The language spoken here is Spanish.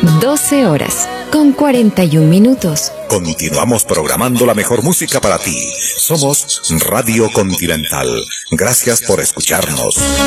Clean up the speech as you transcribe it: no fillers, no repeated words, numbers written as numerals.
12 horas con 41 minutos. Continuamos programando la mejor música para ti. Somos Radio Continental. Gracias por escucharnos.